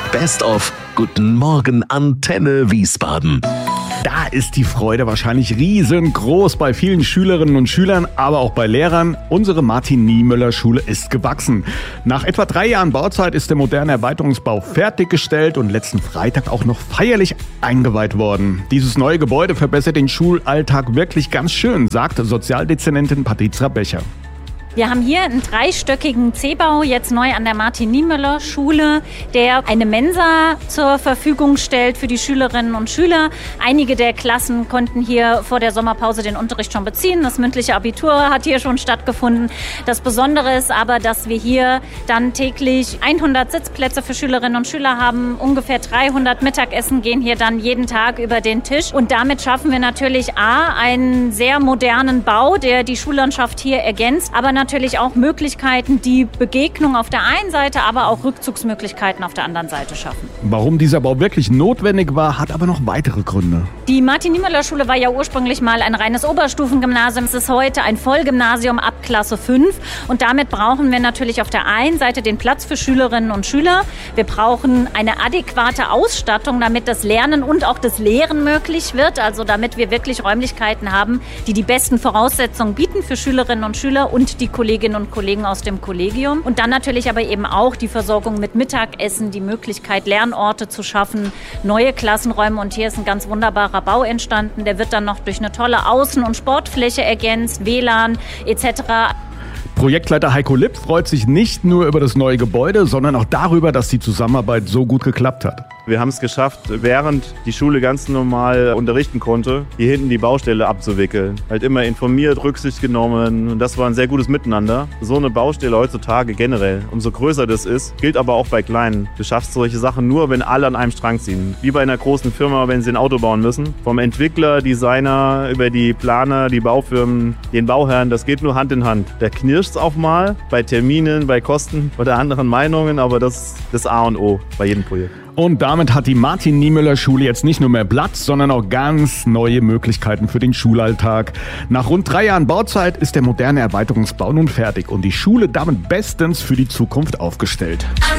Best of Guten Morgen Antenne Wiesbaden. Da ist die Freude wahrscheinlich riesengroß bei vielen Schülerinnen und Schülern, aber auch bei Lehrern. Unsere Martin-Niemöller-Schule ist gewachsen. Nach etwa 3 Jahren Bauzeit ist der moderne Erweiterungsbau fertiggestellt und letzten Freitag auch noch feierlich eingeweiht worden. Dieses neue Gebäude verbessert den Schulalltag wirklich ganz schön, sagt Sozialdezernentin Patricia Becher. Wir haben hier einen 3-stöckigen C-Bau, jetzt neu an der Martin-Niemöller-Schule, der eine Mensa zur Verfügung stellt für die Schülerinnen und Schüler. Einige der Klassen konnten hier vor der Sommerpause den Unterricht schon beziehen. Das mündliche Abitur hat hier schon stattgefunden. Das Besondere ist aber, dass wir hier dann täglich 100 Sitzplätze für Schülerinnen und Schüler haben. Ungefähr 300 Mittagessen gehen hier dann jeden Tag über den Tisch. Und damit schaffen wir natürlich einen sehr modernen Bau, der die Schullandschaft hier ergänzt, aber natürlich auch Möglichkeiten, die Begegnung auf der einen Seite, aber auch Rückzugsmöglichkeiten auf der anderen Seite schaffen. Warum dieser Bau wirklich notwendig war, hat aber noch weitere Gründe. Die Martin-Niemöller-Schule war ja ursprünglich mal ein reines Oberstufengymnasium. Es ist heute ein Vollgymnasium ab Klasse 5. Und damit brauchen wir natürlich auf der einen Seite den Platz für Schülerinnen und Schüler. Wir brauchen eine adäquate Ausstattung, damit das Lernen und auch das Lehren möglich wird. Also damit wir wirklich Räumlichkeiten haben, die die besten Voraussetzungen bieten für Schülerinnen und Schüler und die Kolleginnen und Kollegen aus dem Kollegium. Und dann natürlich aber eben auch die Versorgung mit Mittagessen, die Möglichkeit, Lernorte zu schaffen, neue Klassenräume. Und hier ist ein ganz wunderbarer Bau entstanden. Der wird dann noch durch eine tolle Außen- und Sportfläche ergänzt, WLAN etc. Projektleiter Heiko Lipp freut sich nicht nur über das neue Gebäude, sondern auch darüber, dass die Zusammenarbeit so gut geklappt hat. Wir haben es geschafft, während die Schule ganz normal unterrichten konnte, hier hinten die Baustelle abzuwickeln. Halt immer informiert, Rücksicht genommen und das war ein sehr gutes Miteinander. So eine Baustelle heutzutage generell, umso größer das ist, gilt aber auch bei kleinen. Du schaffst solche Sachen nur, wenn alle an einem Strang ziehen. Wie bei einer großen Firma, wenn sie ein Auto bauen müssen. Vom Entwickler, Designer, über die Planer, die Baufirmen, den Bauherren, das geht nur Hand in Hand. Da knirscht es auch mal bei Terminen, bei Kosten oder anderen Meinungen, aber das ist das A und O bei jedem Projekt. Und damit hat die Martin-Niemöller-Schule jetzt nicht nur mehr Platz, sondern auch ganz neue Möglichkeiten für den Schulalltag. Nach rund 3 Jahren Bauzeit ist der moderne Erweiterungsbau nun fertig und die Schule damit bestens für die Zukunft aufgestellt.